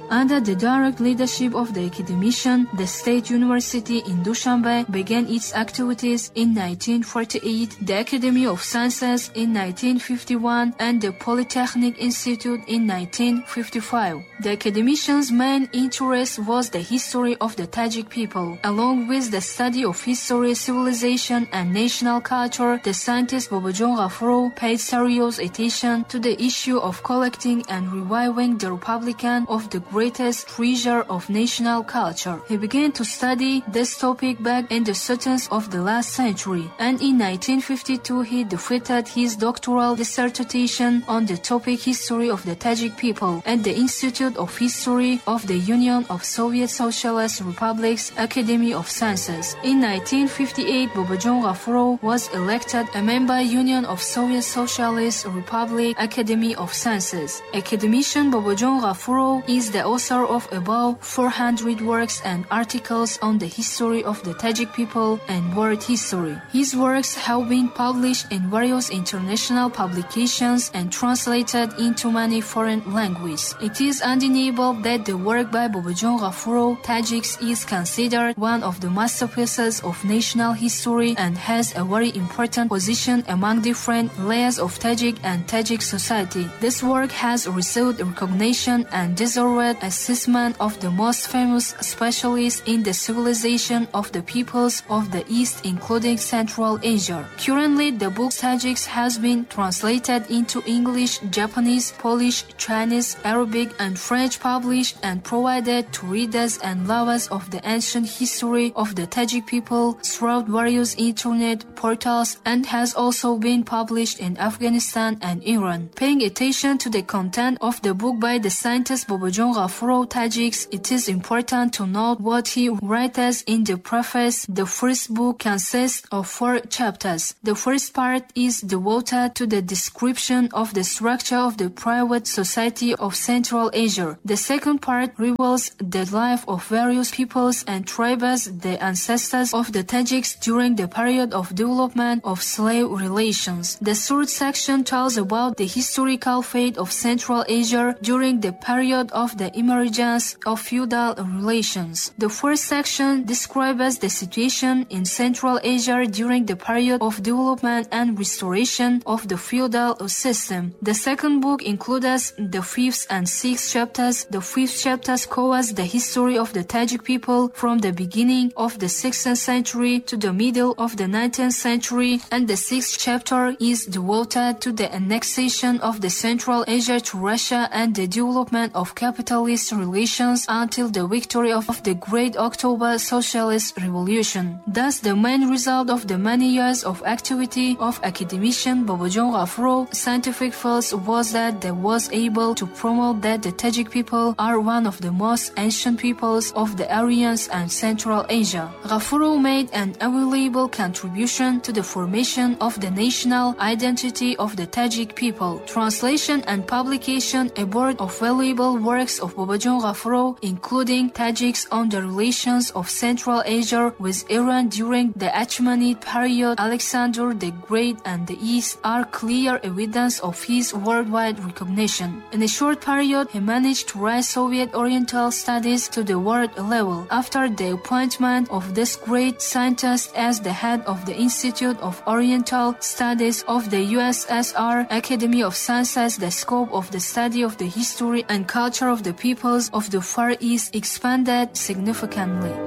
Under the direct leadership of the academician, the State University in Dushanbe began its activities in 1948, the Academy of Sciences in 1951, and the Polytechnic Institute in 1955. The academician's main interest was the history of the Tajik people. Along with the study of history, civilization, and national culture, the scientist Babajon Ghafurov paid serious attention to the issue of collecting and reviving the Republican of the greatest treasure of national culture. He began to study this topic back in the 30s of the last century, and in 1952 he defended his doctoral dissertation on the topic History of the Tajik people at the Institute of History of the Union of Soviet Socialist Republics Academy of Sciences. In 1958, Babajon Ghafurov was elected a member Union of Soviet Socialist Republic Academy of Sciences. Academician Babajon Ghafurov is the author of about 400 works and articles on the history of the Tajik people and world history. His works have been published in various international publications and translated into many foreign languages. It is undeniable that the work by Babajon Ghafurov, Tajiks, is considered one of the masterpieces of national history and has a very important position among different layers of Tajik and Tajik society. This work has received recognition and deserved assessment of the most famous specialists in the civilization of the peoples of the East, including Central Asia. Currently, the book Tajiks has been translated into English, Japanese, Polish, Chinese, Arabic, and French, published and provided to readers and lovers of the ancient history of the Tajik people throughout various internet portals, and has also been published in Afghanistan and Iran. Paying attention to the content of the book by the scientist Babajon Ghafurov, Tajiks, it is important to note what he writes in the preface. The first book consists of 4 chapters. The first part is devoted to the description of the structure of the private society of Central Asia. The second part reveals the life of various peoples and tribes, the ancestors of the Tajiks during the period of development of slave relations. The third section tells about the historical fate of Central Asia during the period of the emergence of feudal relations. The first section describes the situation in Central Asia during the period of development and restoration of the feudal system. The second book includes the 5th and 6th chapters. The 5th chapter covers the history of the Tajik people from the beginning of the 16th century to the middle of the 19th century, and the 6th chapter is devoted to the annexation of the Central Asia to Russia and the development of capitalist relations until the victory of the Great October Socialist Revolution. Thus, the main result of the many years of activity of academician Babajon Ghafurov scientific fields was that they was able to promote that the Tajik people are one of the most ancient peoples of the Aryans and Central Asia. Ghafurov made an invaluable contribution to the formation of the national identity of the Tajik people. Translation and publication abroad of valuable works of Babajon Ghafurov, including Tajiks on the relations of Central Asia with Iran during the Achaemenid period, Alexander the Great and the East, are clear evidence of his worldwide recognition. In a short period, he managed to rise Soviet Oriental studies to the world level. After the appointment of this great scientist as the head of the Institute of Oriental Studies of the USSR Academy of Sciences, the scope of the study of the history and culture of the peoples of the Far East expanded significantly.